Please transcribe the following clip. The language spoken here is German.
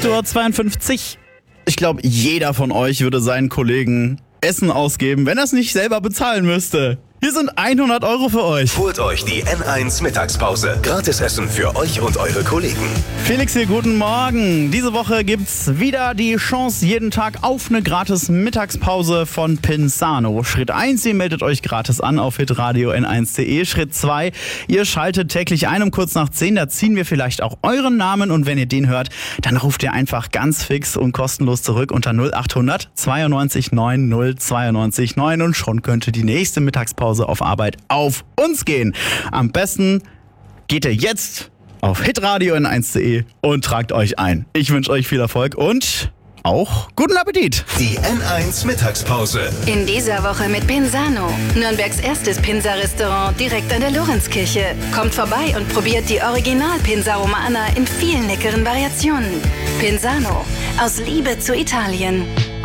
8:52 Uhr. Ich glaube, jeder von euch würde seinen Kollegen Essen ausgeben, wenn er es nicht selber bezahlen müsste. Hier sind 100 Euro für euch. Holt euch die N1 Mittagspause. Gratis Essen für euch und eure Kollegen. Felix hier, guten Morgen. Diese Woche gibt's wieder die Chance jeden Tag auf eine gratis Mittagspause von Pensano. Schritt 1, ihr meldet euch gratis an auf hitradio n1.de. Schritt 2, ihr schaltet täglich ein um kurz nach 10. Da ziehen wir vielleicht auch euren Namen und wenn ihr den hört, dann ruft ihr einfach ganz fix und kostenlos zurück unter 0800 92 9 092 9 und schon könnte die nächste Mittagspause auf Arbeit auf uns gehen. Am besten geht ihr jetzt auf hitradio n1.de und tragt euch ein. Ich wünsche euch viel Erfolg und auch guten Appetit. Die N1 Mittagspause. In dieser Woche mit Pensano, Nürnbergs erstes Pinsa-Restaurant direkt an der Lorenzkirche. Kommt vorbei und probiert die Original-Pinsa Romana in vielen leckeren Variationen. Pensano, aus Liebe zu Italien.